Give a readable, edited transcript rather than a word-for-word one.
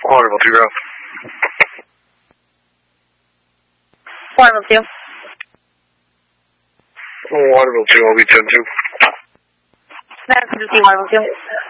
Waterville 2 ground. Waterville 2. Waterville 2, I'll be 10-2. Medical 2, Waterville 2.